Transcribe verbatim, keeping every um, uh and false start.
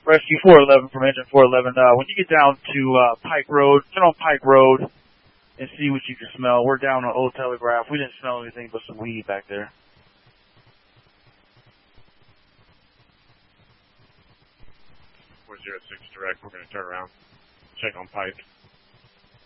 Rescue four eleven from engine four eleven. Uh, when you get down to uh, Pike Road, turn on Pike Road and see what you can smell. We're down on Old Telegraph. We didn't smell anything but some weed back there. four zero six direct, we're going to turn around, check on Pike.